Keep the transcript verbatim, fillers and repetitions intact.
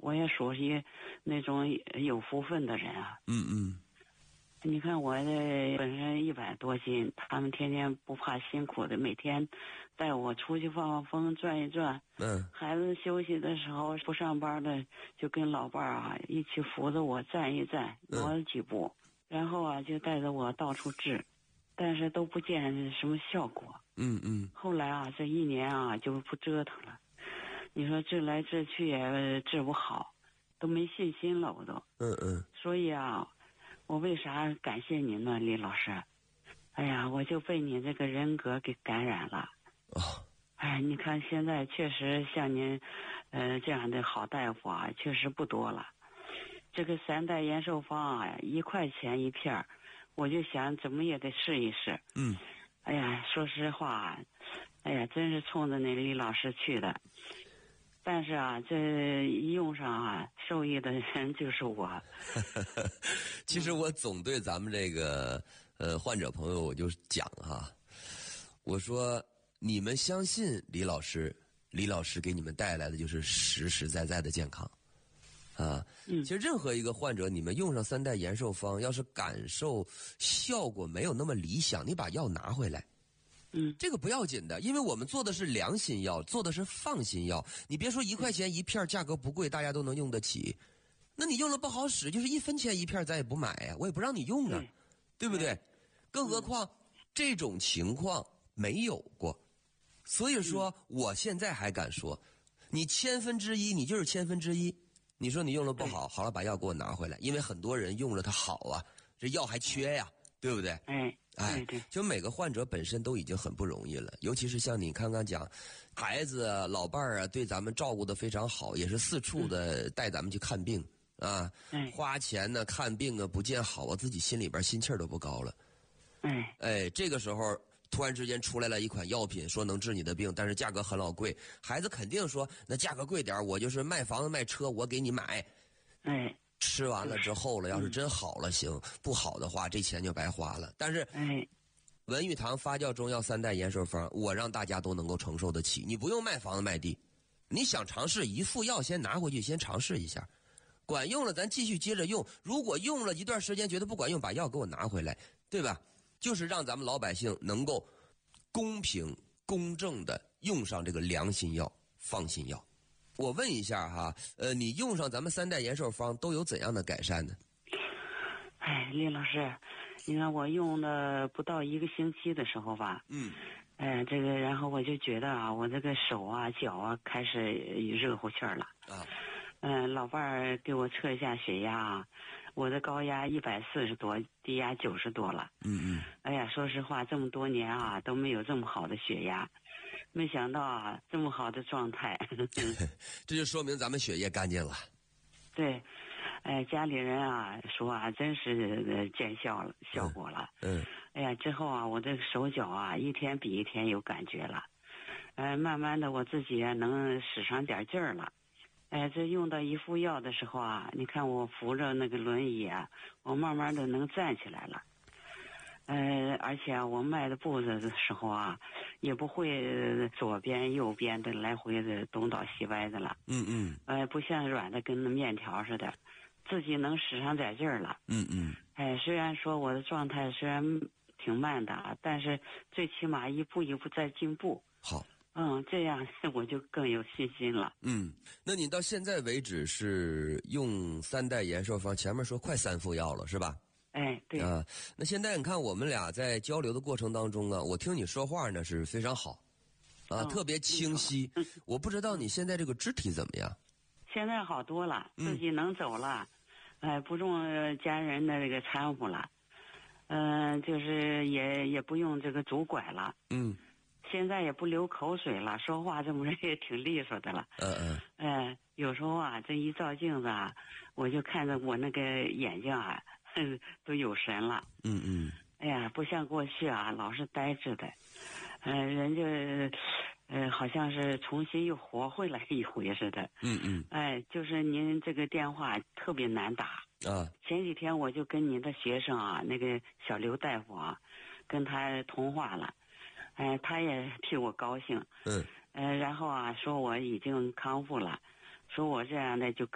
我也属于那种有福分的人啊。 嗯嗯。 你看我这本身一百多斤，他们天天不怕辛苦的，每天带我出去放放风、转一转。 嗯。 孩子休息的时候不上班的，就跟老伴儿啊一起扶着我站一站，挪几步，嗯、然后啊就带着我到处治，但是都不见什么效果。 嗯嗯。后来啊，这一年啊就不折腾了。你说治来治去也治不好，都没信心了，我都。 嗯嗯。 所以啊。我为啥感谢您呢，李老师？哎呀，我就被你这个人格给感染了。 哦。 哎，你看现在确实像您，呃，这样的好大夫啊，确实不多了。这个三代延寿方啊，一块钱一片，我就想怎么也得试一试。 嗯。 哎呀，说实话，哎呀，真是冲着那李老师去的。但是啊，这一用上啊，受益的人就是我。 其实我总对咱们这个呃患者朋友我就讲哈，我说你们相信李老师，李老师给你们带来的就是实实在在的健康啊。 嗯。 其实任何一个患者，你们用上三代延寿方，要是感受效果没有那么理想，你把药拿回来。 嗯， 这个不要紧的，因为我们做的是良心药，做的是放心药。你别说一块钱一片，价格不贵，大家都能用得起。那你用了不好使，就是一分钱一片，咱也不买呀，我也不让你用啊，对不对？更何况、嗯、这种情况没有过，所以说、嗯、我现在还敢说，你千分之一，你就是千分之一。你说你用了不好，好了，把药给我拿回来，因为很多人用了它好啊，这药还缺呀，对不对？ 哎。 哎，就每个患者本身都已经很不容易了，尤其是像你刚刚讲，孩子啊、老伴儿啊，对咱们照顾得非常好，也是四处的带咱们去看病、嗯、啊，花钱呢看病啊不见好啊，自己心里边心气儿都不高了。 哎， 哎，这个时候突然之间出来了一款药品，说能治你的病，但是价格很老贵，孩子肯定说那价格贵点，我就是卖房子卖车，我给你买。 哎。 吃完了之后了，要是真好了行，不好的话这钱就白花了。但是， 哎， 文玉堂发酵中药三代延寿方，我让大家都能够承受得起。你不用卖房子卖地，你想尝试一副药先拿回去先尝试一下，管用了咱继续接着用。如果用了一段时间觉得不管用，把药给我拿回来，对吧？就是让咱们老百姓能够公平公正的用上这个良心药、放心药。我问一下哈，呃，你用上咱们三代延寿方都有怎样的改善呢？ 哎，李老师，你看我用了不到一个星期的时候吧， 嗯， 哎，这个然后我就觉得啊，我这个手啊、脚啊开始热乎气儿了。 啊， 嗯、呃，老伴儿给我测一下血压啊，我的高压一百四十多，低压九十多了。 嗯嗯。 哎呀，说实话，这么多年啊都没有这么好的血压。没想到啊，这么好的状态， 这就说明咱们血液干净了。 对，哎，家里人啊说啊，真是见效了，效果了。 嗯。嗯哎呀，之后啊，我这个手脚啊，一天比一天有感觉了。呃，慢慢的我自己啊能使上点劲儿了。哎，这用到一副药的时候啊，你看我扶着那个轮椅啊，我慢慢的能站起来了。呃，而且啊，我迈的步子的时候啊，也不会左边右边的来回的东倒西歪的了。 嗯嗯。 呃，不像软的跟那面条似的，自己能使上点劲儿了。 嗯嗯。 哎，虽然说我的状态虽然挺慢的，但是最起码一步一步在进步。 好。 嗯，这样我就更有信心了。 嗯，那你到现在为止是用三代延寿方，前面说快三副药了是吧？ 哎，对啊，那现在你看我们俩在交流的过程当中啊，我听你说话呢是非常好，啊， 嗯、 特别清晰。嗯、我不知道你现在这个肢体怎么样？ 现在好多了，自己能走了，哎、呃，不用家人的这个搀扶了，嗯、呃，就是也也不用这个拄拐了。 嗯。 现在也不流口水了，说话这么着也挺利索的了。 嗯嗯。 哎、呃，有时候啊，这一照镜子啊，我就看着我那个眼睛啊，哼，都有神了。 嗯嗯。 哎呀，不像过去啊，老是呆滞的，呃，人就，呃，好像是重新又活回来一回似的。 嗯嗯。 哎，就是您这个电话特别难打。 啊。 前几天我就跟您的学生啊，那个小刘大夫啊，跟他通话了。哎，他也替我高兴。 嗯。 呃，然后啊，说我已经康复了，说我这样的就